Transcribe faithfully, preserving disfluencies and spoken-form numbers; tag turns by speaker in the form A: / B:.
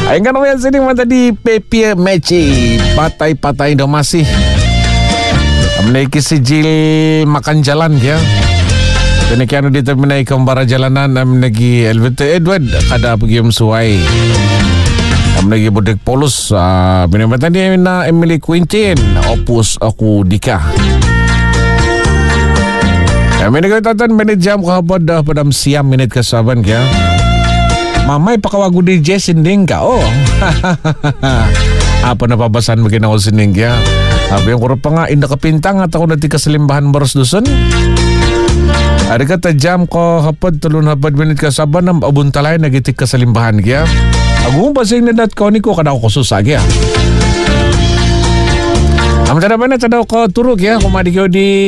A: Ayang kan yang sini mah tadi Pepia Meci patai-patai dah masih memiliki sijil makan jalan ya. Dan kian di terminai kembara jalanan memiliki elevator Edward ada pergi mensuai. Memiliki bodek polus minum tadi na Emily Quintin opus aku dikah. Yang minit kata minit jam khabar dah pada siam minit kesaban ya. Mamai pakawagu di J sinding ka oh. Apa na pabasan begini ako sinding ya. Apa yang kurang panga indah kepintang atau nanti keselimbahan boros dusun. Ada kata jam ko hapad telun hapad minit kesaban nam abuntalay nagiti keselimbahan ya. Aku pasing nadat ko ni ko kada ko susah ya. Am tada mana tada ko turuk ya kumadi ko di